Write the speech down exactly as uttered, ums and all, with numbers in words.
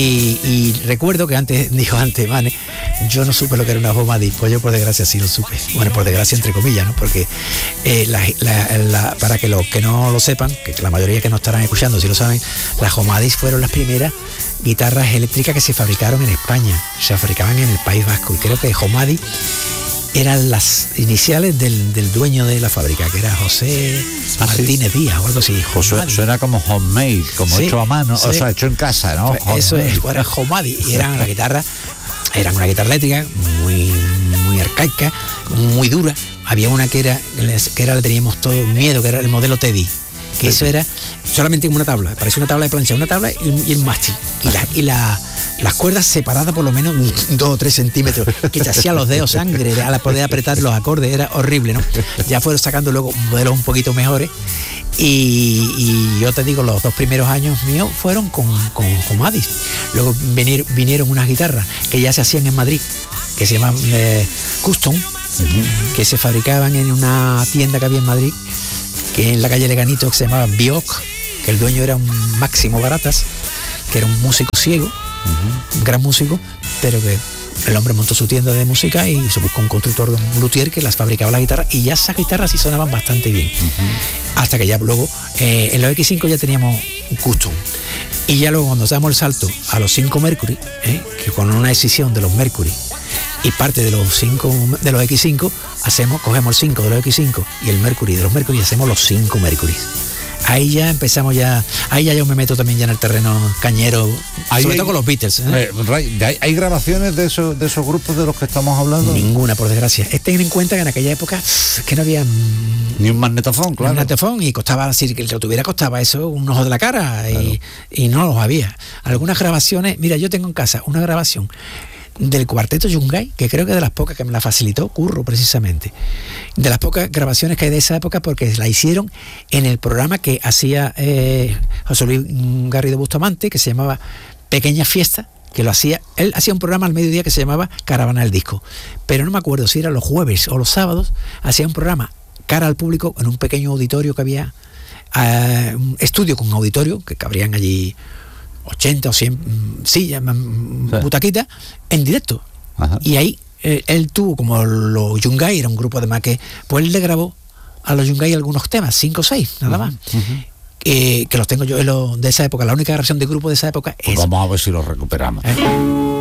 Y, y recuerdo que antes, dijo antes, Mane, yo no supe lo que era una Homadi, pues yo por desgracia sí lo supe. Bueno, por desgracia entre comillas, ¿no? Porque eh, la, la, la, para que los que no lo sepan, que la mayoría que no estarán escuchando sí lo saben, las Homadis fueron las primeras guitarras eléctricas que se fabricaron en España, se fabricaban en el País Vasco, y creo que Homadi eran las iniciales del, del dueño de la fábrica, que era José ¿Ah, Martínez sí? Díaz o algo así. Suena, suena como homemade, como sí, hecho a mano, sí. O sea, hecho en casa, ¿no? Pues eso es, era Homadi, y eran la guitarra, eran una guitarra eléctrica muy, muy arcaica, muy dura. Había una que era, que era, le teníamos todo miedo, que era el modelo Teddy, que sí. Eso era solamente una tabla, parecía una tabla de plancha, una tabla y, y el mástil, y la, y la las cuerdas separadas por lo menos dos o tres centímetros, que te hacían los dedos sangre al poder apretar los acordes, era horrible, ¿no? Ya fueron sacando luego modelos un poquito mejores, y, y yo te digo, los dos primeros años míos fueron con, con Homadis. Luego vinieron, vinieron unas guitarras que ya se hacían en Madrid, que se llaman eh, Custom, uh-huh. Que se fabricaban en una tienda que había en Madrid, que en la calle Leganito, que se llamaba Bioc, que el dueño era un Máximo Baratas, que era un músico ciego, uh-huh. Un gran músico, pero que el hombre montó su tienda de música y se buscó un constructor, un luthier, que las fabricaba las guitarras, y ya esas guitarras sí sonaban bastante bien. Uh-huh. Hasta que ya luego, eh, en los equis cinco ya teníamos un custom. Y ya luego cuando damos el salto a los cinco Mercury, eh, que con una decisión de los Mercury y parte de los cinco de los equis cinco, hacemos, cogemos el cinco de los equis cinco y el Mercury de los Mercury, y hacemos los cinco Mercury. Ahí ya empezamos ya, ahí ya yo me meto también ya en el terreno cañero, ahí sobre hay, todo con los Beatles. ¿eh? Eh, ¿hay, ¿Hay grabaciones de esos, de esos grupos de los que estamos hablando? Ninguna, por desgracia. Es ten en cuenta que en aquella época es que no había ni un magnetofón, claro. Un magnetofón, y costaba, decir que el que lo tuviera costaba eso un ojo de la cara, claro. y, y no los había. Algunas grabaciones, mira, yo tengo en casa una grabación del cuarteto Yungay, que creo que de las pocas que me la facilitó Curro, precisamente, de las pocas grabaciones que hay de esa época, porque la hicieron en el programa que hacía eh, José Luis Garrido Bustamante, que se llamaba Pequeña Fiesta, que lo hacía, él hacía un programa al mediodía que se llamaba Caravana del Disco, pero no me acuerdo si era los jueves o los sábados, hacía un programa cara al público en un pequeño auditorio que había, uh, un estudio con un auditorio, que cabrían allí ochenta o cien sillas, sí. Butaquitas, en directo. Ajá. Y ahí eh, él tuvo, como los Yungay, era un grupo de más que, pues él le grabó a los Yungay algunos temas, cinco o seis, nada más. Uh-huh. eh, que los tengo yo lo, de esa época. La única grabación de grupo de esa época pues es... Vamos a ver si los recuperamos. ¿Eh?